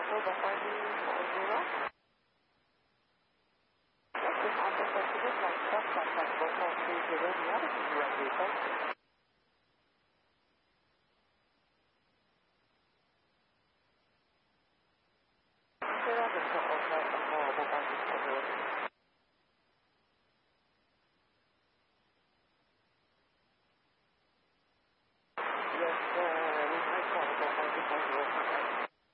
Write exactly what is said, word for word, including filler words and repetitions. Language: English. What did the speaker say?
Bravo Bacardi four zero. Left on the Pacific line, stop contact Bravo three zero, reality runway five. Zero,